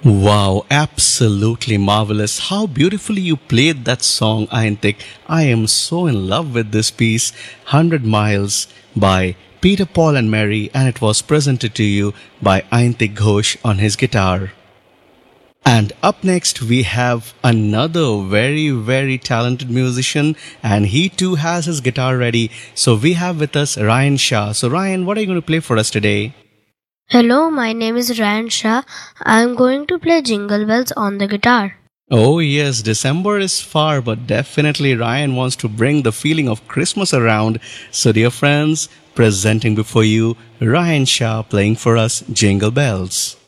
Wow, absolutely marvelous. How beautifully you played that song, Ayantik. I am so in love with this piece, 100 Miles by Peter, Paul and Mary, and it was presented to you by Ayantik Ghosh on his guitar. And up next, we have another very talented musician, and he too has his guitar ready. So we have with us Ryan Shah. So, Ryan, what are you going to play for us today? Hello, my name is Ryan Shah. I am going to play Jingle Bells on the guitar. Oh, yes, December is far, but definitely Ryan wants to bring the feeling of Christmas around. So, dear friends, presenting before you Ryan Shah playing for us Jingle Bells.